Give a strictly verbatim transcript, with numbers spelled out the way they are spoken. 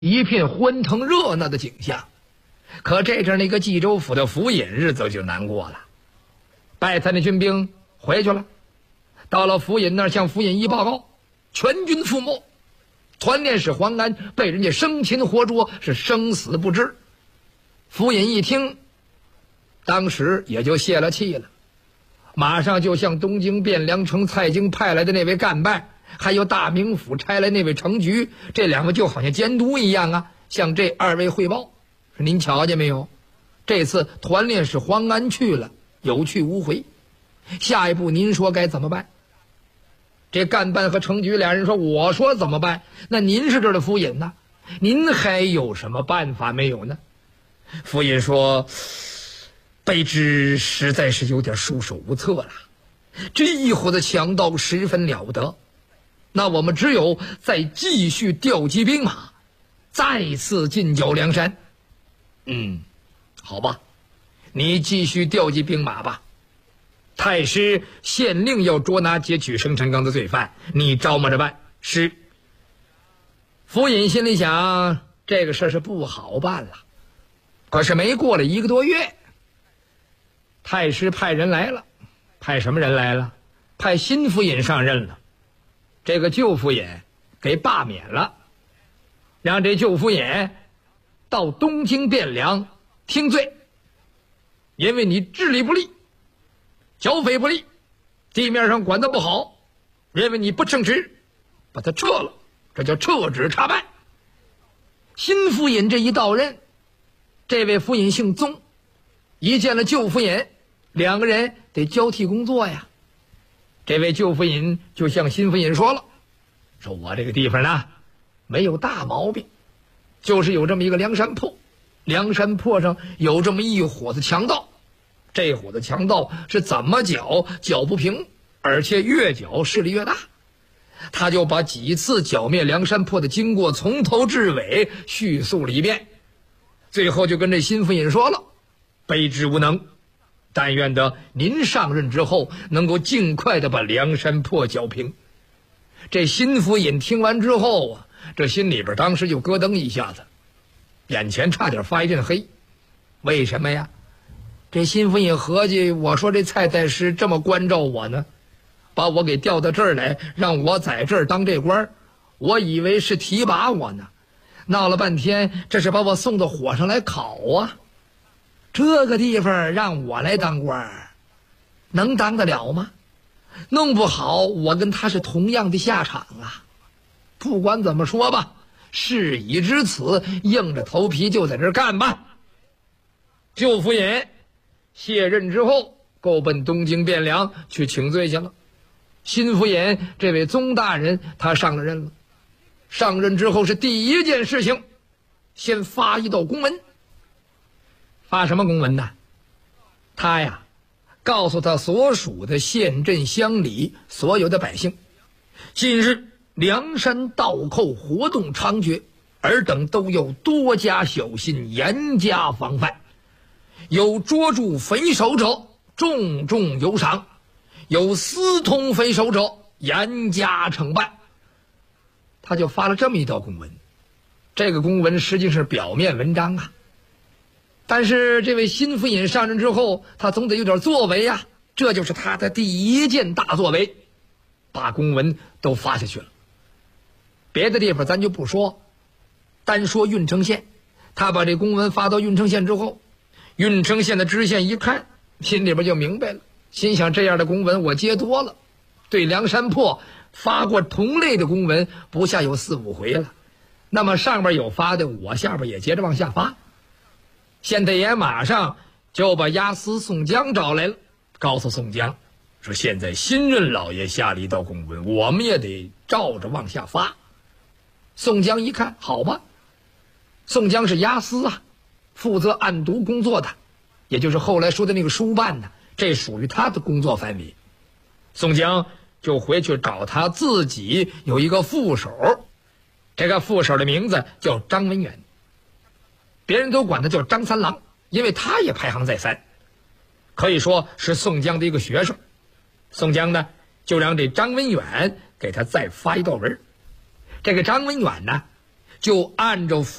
一片欢腾热闹的景象。可这阵那个冀州府的府尹日子就难过了，败残的军兵回去了，到了府尹那儿向府尹一报告，全军覆没，团练使黄安被人家生擒活捉，是生死不知。府尹一听，当时也就泄了气了，马上就向东京汴梁城蔡京派来的那位干办，还有大名府差来那位程局，这两个就好像监督一样啊，向这二位汇报，说您瞧见没有，这次团练使黄安去了，有去无回，下一步您说该怎么办？这干办和程局俩人说，我说怎么办？那您是这儿的府尹呢，您还有什么办法没有呢？府尹说，卑职实在是有点束手无策了，这一伙的强盗十分了得，那我们只有再继续调集兵马，再次进剿梁山。嗯，好吧，你继续调集兵马吧。太师县令要捉拿劫取生辰纲的罪犯，你招摸着办。是。府尹心里想，这个事是不好办了。可是没过了一个多月，太师派人来了。派什么人来了？派新府尹上任了，这个旧府尹给罢免了，让这旧府尹到东京汴梁听罪，因为你治理不力，剿匪不力，地面上管得不好，认为你不称职，把他撤了，这叫撤职查办。新府尹这一到任，这位府尹姓宗，一见了旧府尹，两个人得交替工作呀。这位旧府尹就向新府尹说了，说我这个地方呢没有大毛病，就是有这么一个梁山泊，梁山泊上有这么一伙子强盗，这伙子强盗是怎么剿剿不平，而且越剿势力越大。他就把几次剿灭梁山泊的经过从头至尾叙述了一遍，最后就跟这新府尹说了，卑职无能，但愿得您上任之后能够尽快的把梁山泊剿平。这新府尹听完之后啊，这心里边当时就咯噔一下子，眼前差点发一阵黑。为什么呀？这新府尹合计，我说这蔡太师这么关照我呢，把我给调到这儿来，让我在这儿当这官，我以为是提拔我呢，闹了半天这是把我送到火上来烤啊。这个地方让我来当官，能当得了吗？弄不好我跟他是同样的下场啊。不管怎么说吧，事已至此，硬着头皮就在这儿干吧。旧府尹卸任之后，够奔东京汴梁去请罪去了。新府尹这位宗大人他上了任了，上任之后是第一件事情，先发一道公文。发什么公文呢？他呀告诉他所属的县镇乡里所有的百姓，近日梁山盗寇活动猖獗，尔等都要多加小心，严加防范。有捉住匪首者，重重有赏；有私通匪首者，严加惩办。他就发了这么一道公文。这个公文实际是表面文章啊，但是这位新府尹上任之后，他总得有点作为呀、啊，这就是他的第一件大作为，把公文都发下去了。别的地方咱就不说，单说郓城县，他把这公文发到郓城县之后，郓城县的知县一看，心里边就明白了，心想这样的公文我接多了，对梁山泊发过同类的公文不下有四五回了，那么上边有发的，我下边也接着往下发。县太爷马上就把押司宋江找来了，告诉宋江说，现在新任老爷下了一道公文，我们也得照着往下发。宋江一看，好吧，宋江是押司啊，负责案牍工作的，也就是后来说的那个书办呢，这属于他的工作范围。宋江就回去找他自己有一个副手，这个副手的名字叫张文远，别人都管他叫张三郎，因为他也排行在三，可以说是宋江的一个学生。宋江呢就让这张文远给他再发一道文。这个张文远呢就按照